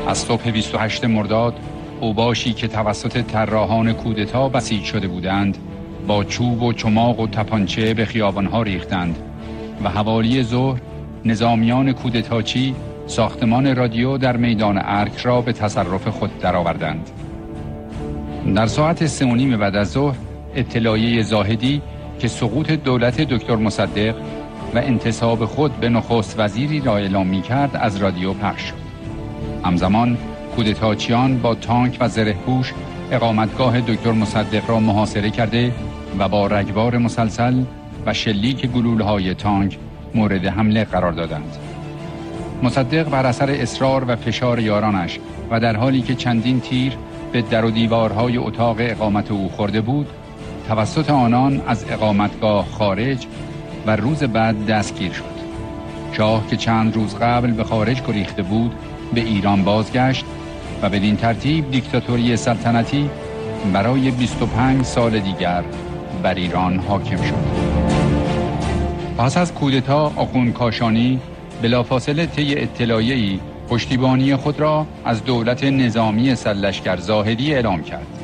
از صبح 28 مرداد اوباشی که توسط طراحان کودتا بسیج شده بودند با چوب و چماق و تپانچه به خیابانها ریختند و حوالی ظهر نظامیان کودتاچی ساختمان رادیو در میدان ارک را به تصرف خود درآوردند. در ساعت 3:30 بعد از ظهر اطلاعیه زاهدی که سقوط دولت دکتر مصدق و انتصاب خود به نخست وزیری را اعلام می‌کرد از رادیو پخش شد. همزمان کودتاچیان با تانک و زره‌پوش اقامتگاه دکتر مصدق را محاصره کرده و با رگبار مسلسل و شلیک گلوله‌های تانک مورد حمله قرار دادند. مصدق بر اثر اصرار و فشار یارانش و در حالی که چندین تیر به در و دیوارهای اتاق اقامت او خورده بود، توسط آنان از اقامتگاه خارج و روز بعد دستگیر شد. شاه که چند روز قبل به خارج گریخته بود، به ایران بازگشت و بدین ترتیب دیکتاتوری سلطنتی برای 25 سال دیگر بر ایران حاکم شد. پس از کودتا آخوند کاشانی بلافاصله طی اطلاعیه‌ای پشتیبانی خود را از دولت نظامی سرلشکر زاهدی اعلام کرد.